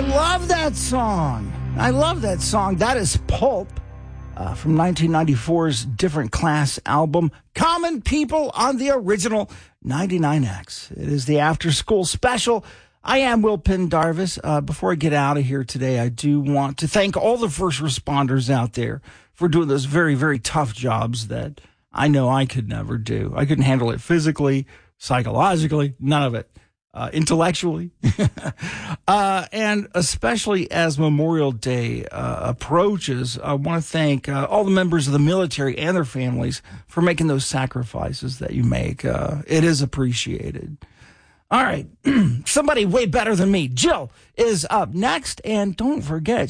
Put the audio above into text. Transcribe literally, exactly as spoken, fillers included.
love that song. I love that song. That is Pulp uh, from nineteen ninety-four's Different Class album, Common People on the original ninety-nine X. It is the after-school special. I am Will Pendarvis. Uh, before I get out of here today, I do want to thank all the first responders out there for doing those very, very tough jobs that I know I could never do. I couldn't handle it physically, psychologically, none of it. Uh, intellectually. uh, and especially as Memorial Day uh, approaches, I want to thank uh, all the members of the military and their families for making those sacrifices that you make. Uh, it is appreciated. All right. Somebody way better than me. Jill is up next. And don't forget,